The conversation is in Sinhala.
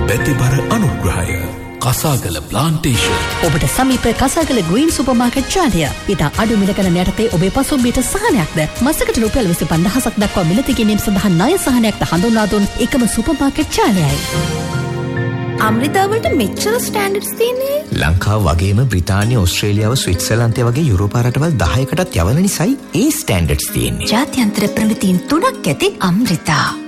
බැතිබර අනුග්‍රහය කසාගල ප්ලාන්ටේෂන්. ඔබට සමීප කසාගල ග්‍රීන් සුපර්මාකට් ජාලය. ඉතා අඩු මිලකන යටතේ ඔබේ පසුම්බියට සහනයක්ද මසකට රුපියල් 25000ක් දක්වා මිලදී ගැනීම සඳහා ණය සහනයක්ද හඳුන්වා දුන් එකම සුපර්මාකට් ජාලයයි. අමෘතාවලට මෙච්චර ස්ටෑන්ඩඩ්ස් තියෙන්නේ ලංකාව වගේම බ්‍රිතාන්‍ය, ඕස්ට්‍රේලියාව, ස්විට්සර්ලන්තය වගේ යුරෝපා රටවල් 10කටත් යවන නිසායි ඒ ස්ටෑන්ඩඩ්ස් තියෙන්නේ. ජාත්‍යන්තර ප්‍රමිතීන් 3ක් ඇති අමෘතා.